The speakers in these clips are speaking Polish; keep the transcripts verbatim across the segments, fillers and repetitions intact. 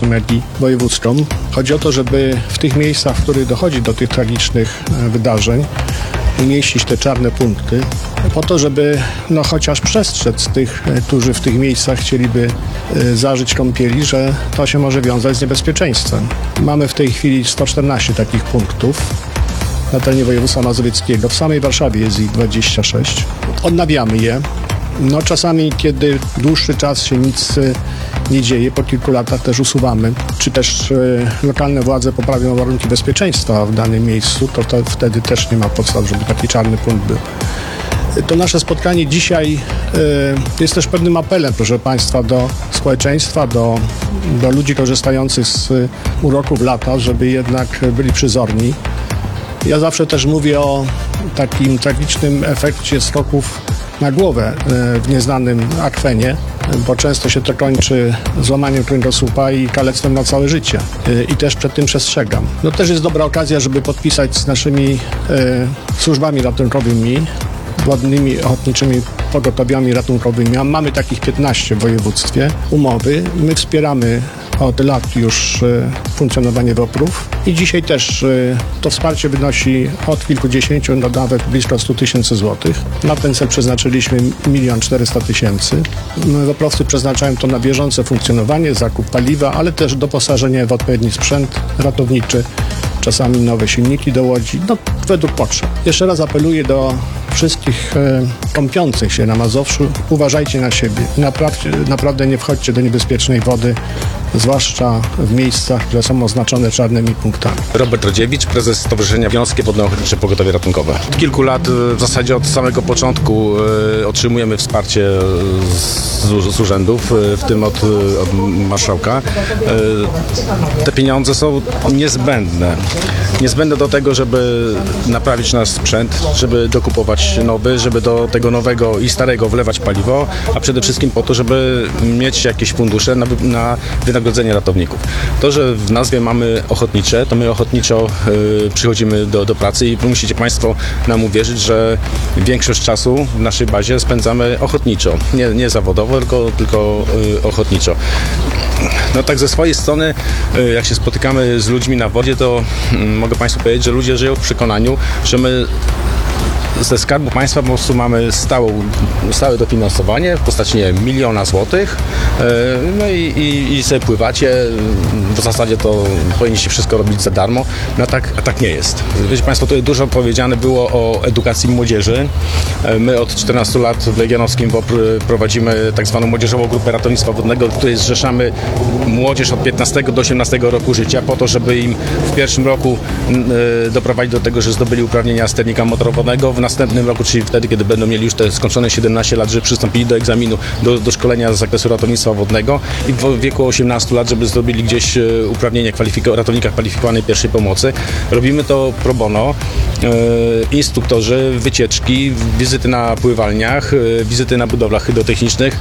powiatom, jak i województwom. Chodzi o to, żeby w tych miejscach, w których dochodzi do tych tragicznych wydarzeń, umieścić te czarne punkty, po to, żeby no, chociaż przestrzec tych, którzy w tych miejscach chcieliby y, zażyć kąpieli, że to się może wiązać z niebezpieczeństwem. Mamy w tej chwili sto czternaście takich punktów na terenie województwa mazowieckiego. W samej Warszawie jest ich dwadzieścia sześć. Odnawiamy je. No, czasami, kiedy dłuższy czas się nic y, nie dzieje, po kilku latach też usuwamy, czy też y, lokalne władze poprawią warunki bezpieczeństwa w danym miejscu, to, to wtedy też nie ma podstaw, żeby taki czarny punkt był. To nasze spotkanie dzisiaj y, jest też pewnym apelem, proszę Państwa, do społeczeństwa, do, do ludzi korzystających z y, uroków lata, żeby jednak byli przyzorni. Ja zawsze też mówię o takim tragicznym efekcie skoków na głowę y, w nieznanym akwenie, bo często się to kończy złamaniem kręgosłupa i kalectwem na całe życie. Y, I też przed tym przestrzegam. No też jest dobra okazja, żeby podpisać z naszymi y, służbami ratunkowymi, wodnymi ochotniczymi pogotowiami ratunkowymi, a mamy takich piętnaście w województwie, umowy. My wspieramy od lat już y, funkcjonowanie WOPR-ów i dzisiaj też y, to wsparcie wynosi od kilkudziesięciu do nawet blisko stu tysięcy złotych. Na ten cel przeznaczyliśmy milion czterysta tysięcy. WOPR-owcy przeznaczają to na bieżące funkcjonowanie, zakup paliwa, ale też doposażenie w odpowiedni sprzęt ratowniczy, czasami nowe silniki do łodzi, no według potrzeb. Jeszcze raz apeluję do wszystkich e, kąpiących się na Mazowszu, uważajcie na siebie. Naprawdę, naprawdę nie wchodźcie do niebezpiecznej wody, zwłaszcza w miejscach, które są oznaczone czarnymi punktami. Robert Rodziewicz, prezes Stowarzyszenia Wiązkie Wodno-Ochotnicze Pogotowie Ratunkowe. Od kilku lat, w zasadzie od samego początku, e, otrzymujemy wsparcie z, z urzędów, e, w tym od, od marszałka. E, te pieniądze są niezbędne. Niezbędne do tego, żeby naprawić nasz sprzęt, żeby dokupować nowy, żeby do tego nowego i starego wlewać paliwo, a przede wszystkim po to, żeby mieć jakieś fundusze na, na wynagrodzenie ratowników. To, że w nazwie mamy ochotnicze, to my ochotniczo y, przychodzimy do, do pracy i musicie Państwo nam uwierzyć, że większość czasu w naszej bazie spędzamy ochotniczo. Nie, nie zawodowo, tylko, tylko y, ochotniczo. No tak ze swojej strony, y, jak się spotykamy z ludźmi na wodzie, to y, mogę Państwu powiedzieć, że ludzie żyją w przekonaniu, że my ze Skarbu Państwa po prostu mamy stałą, stałe dofinansowanie w postaci, nie wiem, miliona złotych, no i, i, i sobie pływacie, w zasadzie to powinniście wszystko robić za darmo, no a tak, a tak nie jest. Wiecie Państwo, tutaj dużo powiedziane było o edukacji młodzieży. My od czternastu lat w Legionowskim WOPR prowadzimy tak zwaną młodzieżową grupę ratownictwa wodnego, w której zrzeszamy młodzież od piętnastego do osiemnastego roku życia po to, żeby im w pierwszym roku doprowadzić do tego, że zdobyli uprawnienia sternika motorowodnego, w następnym roku, czyli wtedy, kiedy będą mieli już te skończone siedemnaście lat, żeby przystąpili do egzaminu, do, do szkolenia z zakresu ratownictwa wodnego i w wieku osiemnastu lat, żeby zrobili gdzieś uprawnienie kwalifiko- ratownika kwalifikowanej pierwszej pomocy. Robimy to pro bono. E, instruktorzy, wycieczki, wizyty na pływalniach, e, wizyty na budowlach hydrotechnicznych.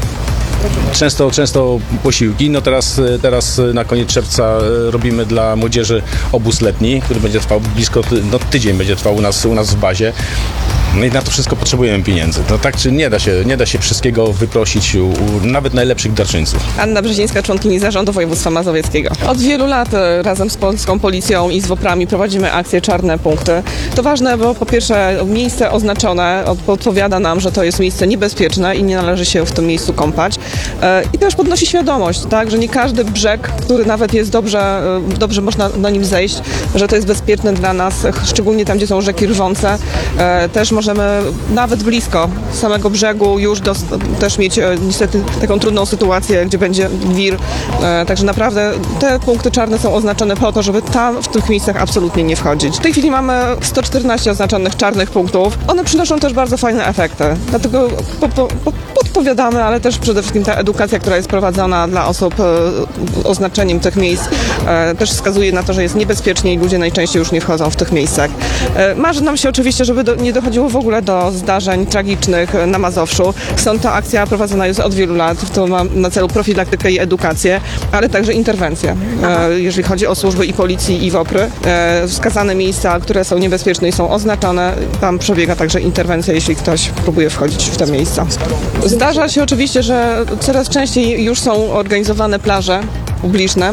Często, często posiłki. No teraz, teraz na koniec czerwca robimy dla młodzieży obóz letni, który będzie trwał blisko, no tydzień będzie trwał u nas, u nas w bazie. No i na to wszystko potrzebujemy pieniędzy. No tak czy nie da się, nie da się wszystkiego wyprosić u, u nawet najlepszych darczyńców. Anna Brzezińska, członkini Zarządu Województwa Mazowieckiego. Od wielu lat razem z polską policją i z WOPR-ami prowadzimy akcję Czarne Punkty. To ważne, bo po pierwsze miejsce oznaczone podpowiada nam, że to jest miejsce niebezpieczne i nie należy się w tym miejscu kąpać. I też podnosi świadomość, tak, że nie każdy brzeg, który nawet jest dobrze, dobrze można na nim zejść, że to jest bezpieczne dla nas, szczególnie tam, gdzie są rzeki rwące. Też możemy nawet blisko samego brzegu już dos- też mieć e, niestety taką trudną sytuację, gdzie będzie wir. E, także naprawdę te punkty czarne są oznaczone po to, żeby tam w tych miejscach absolutnie nie wchodzić. W tej chwili mamy sto czternaście oznaczonych czarnych punktów. One przynoszą też bardzo fajne efekty. Dlatego po, po, po, podpowiadamy, ale też przede wszystkim ta edukacja, która jest prowadzona dla osób e, oznaczeniem tych miejsc, e, też wskazuje na to, że jest niebezpiecznie i ludzie najczęściej już nie wchodzą w tych miejscach. E, marzy nam się oczywiście, żeby do, nie dochodziło w ogóle do zdarzeń tragicznych na Mazowszu. Stąd ta akcja prowadzona jest od wielu lat. To ma na celu profilaktykę i edukację, ale także interwencję. E, jeżeli chodzi o służby i policji, i WOPR-y, e, wskazane miejsca, które są niebezpieczne i są oznaczone, tam przebiega także interwencja, jeśli ktoś próbuje wchodzić w te miejsca. Zdarza się oczywiście, że coraz częściej już są organizowane plaże publiczne,